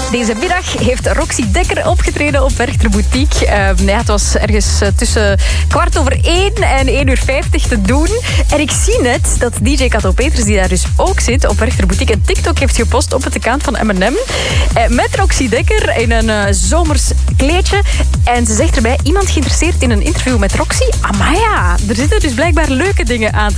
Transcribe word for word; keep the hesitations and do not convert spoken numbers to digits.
Deze middag heeft Roxy Dekker opgetreden op Werchter Boutique. Uh, ja, het was ergens uh, tussen kwart over één en één uur vijftig te doen. En ik zie net dat D J Kato Peters, die daar dus ook zit op Werchter Boutique, een TikTok heeft gepost op het account van M en M. Uh, met Roxy Dekker in een uh, zomers kleedje. En ze zegt erbij, iemand geïnteresseerd in een interview met Roxy? Amaya, er zitten dus blijkbaar leuke dingen aan te